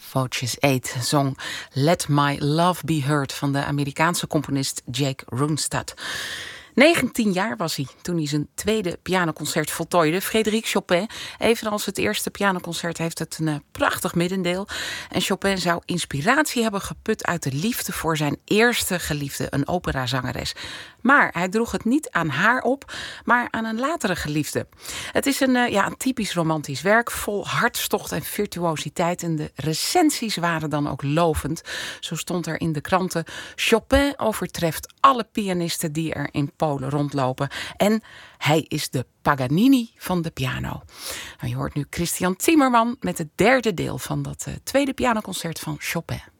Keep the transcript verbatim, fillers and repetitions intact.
Foutjes Eight zong Let My Love Be Heard van de Amerikaanse componist Jake Ronstadt. negentien jaar was hij toen hij zijn tweede pianoconcert voltooide. Frédéric Chopin, evenals het eerste pianoconcert, heeft het een uh, prachtig middendeel. En Chopin zou inspiratie hebben geput uit de liefde voor zijn eerste geliefde, een operazangeres. Maar hij droeg het niet aan haar op, maar aan een latere geliefde. Het is een, uh, ja, een typisch romantisch werk, vol hartstocht en virtuositeit. En de recensies waren dan ook lovend. Zo stond er in de kranten: Chopin overtreft alle pianisten die er in Polen rondlopen. En hij is de Paganini van de piano. Nou, je hoort nu Christian Zimmermann met het derde deel van dat uh, tweede pianoconcert van Chopin.